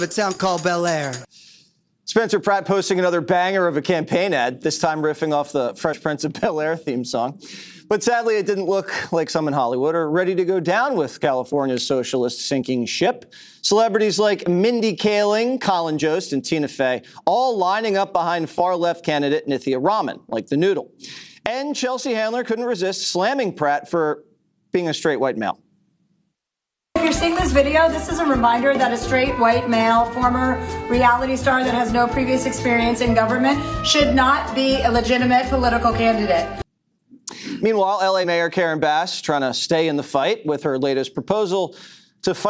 a town called Bel Air. Spencer Pratt posting another banger of a campaign ad, this time riffing off the Fresh Prince of Bel-Air theme song. But sadly, it didn't look like some in Hollywood are ready to go down with California's socialist sinking ship. Celebrities like Mindy Kaling, Colin Jost, and Tina Fey all lining up behind far-left candidate Nithya Raman, like the noodle. And Chelsea Handler couldn't resist slamming Pratt for being a straight white male. If you're seeing this video, this is a reminder that a straight white male, former reality star that has no previous experience in government, should not be a legitimate political candidate. Meanwhile, LA Mayor Karen Bass trying to stay in the fight with her latest proposal to fight